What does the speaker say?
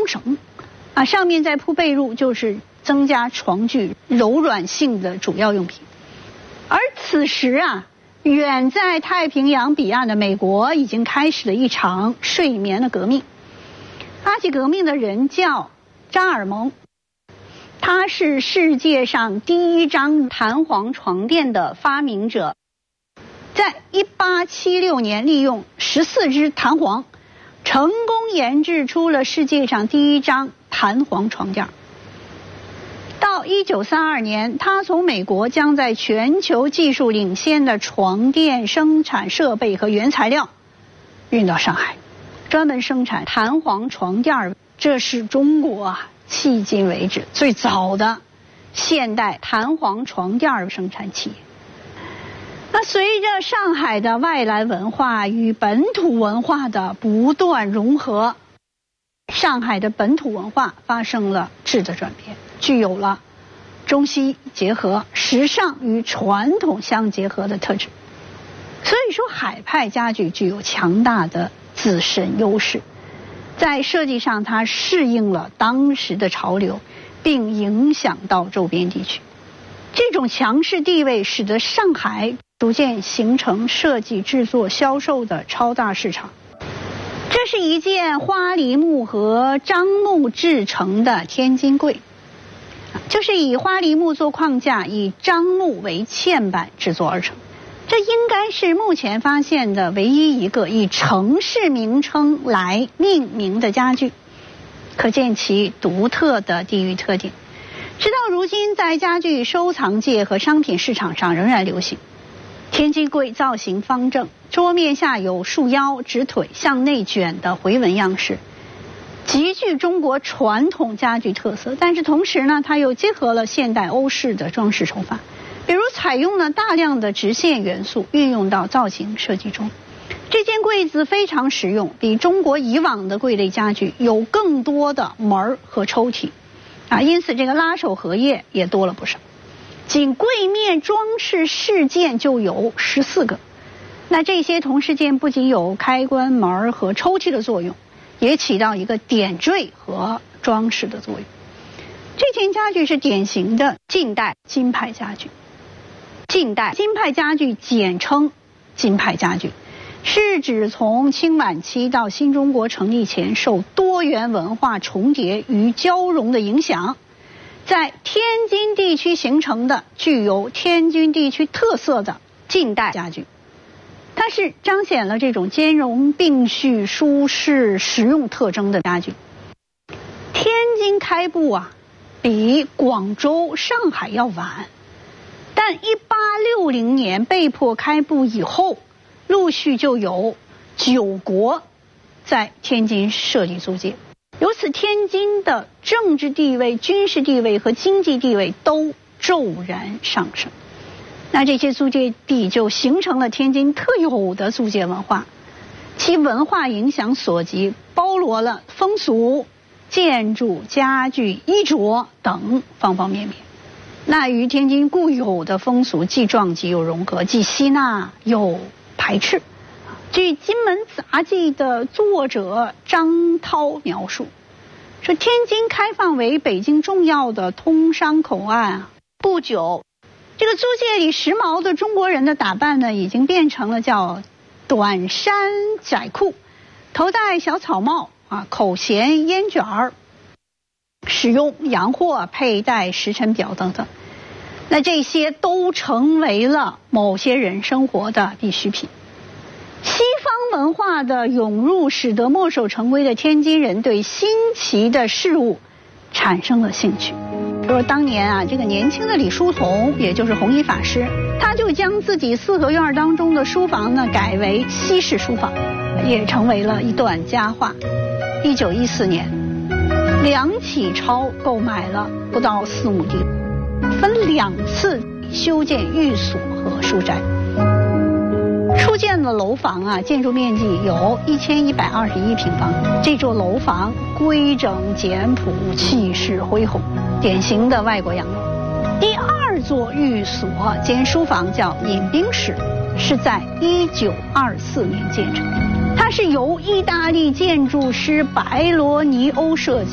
松绳，上面再铺被褥，就是增加床具柔软性的主要用品。而此时远在太平洋彼岸的美国已经开始了一场睡眠的革命。发起革命的人叫扎尔蒙，他是世界上第一张弹簧床垫的发明者，在1876年利用14只弹簧成功研制出了世界上第一张弹簧床垫。到1932年，他从美国将在全球技术领先的床垫生产设备和原材料运到上海，专门生产弹簧床垫。这是中国迄今为止最早的现代弹簧床垫生产企业。那随着上海的外来文化与本土文化的不断融合，上海的本土文化发生了质的转变，具有了中西结合、时尚与传统相结合的特质。所以说，海派家具具有强大的自身优势，在设计上它适应了当时的潮流，并影响到周边地区。这种强势地位使得上海逐渐形成设计、制作、销售的超大市场。这是一件花梨木和樟木制成的天津柜，就是以花梨木做框架，以樟木为嵌板制作而成。这应该是目前发现的唯一一个以城市名称来命名的家具，可见其独特的地域特点。直到如今，在家具收藏界和商品市场上仍然流行。天津柜造型方正，桌面下有束腰、直腿、向内卷的回纹样式，极具中国传统家具特色。但是同时呢，它又结合了现代欧式的装饰手法，比如采用了大量的直线元素运用到造型设计中。这件柜子非常实用，比中国以往的柜类家具有更多的门和抽屉因此这个拉手荷叶也多了不少。仅柜面装饰饰件就有14个。那这些铜饰件不仅有开关门和抽屉的作用，也起到一个点缀和装饰的作用。这件家具是典型的近代金派家具。近代金派家具简称金派家具，是指从清晚期到新中国成立前受多元文化重叠与交融的影响，在天津地区形成的具有天津地区特色的近代家具。它是彰显了这种兼容并蓄、舒适实用特征的家具。天津开埠比广州、上海要晚，但1860年被迫开埠以后，陆续就有9国在天津设立租界，由此天津的政治地位、军事地位和经济地位都骤然上升。那这些租界地就形成了天津特有的租界文化，其文化影响所及，包罗了风俗、建筑、家具、衣着等方方面面。那与天津固有的风俗既撞击又融合，既吸纳又排斥。据《金门杂记》的作者张涛描述，说天津开放为北京重要的通商口岸不久，这个租界里时髦的中国人的打扮呢，已经变成了叫短衫窄裤，头戴小草帽口衔烟卷儿，使用洋货，佩戴时辰表等等。那这些都成为了某些人生活的必需品。西方文化的涌入，使得墨守成规的天津人对新奇的事物产生了兴趣。比如当年这个年轻的李叔同，也就是弘一法师，他就将自己四合院当中的书房呢改为西式书房，也成为了一段佳话。1914年，梁启超购买了不到4亩地，分2次修建寓所和书斋。初建的楼房建筑面积有1121平方，这座楼房规整简朴，气势恢宏，典型的外国洋楼。第2座寓所兼书房叫饮冰室，是在1924年建成，它是由意大利建筑师白罗尼欧设计。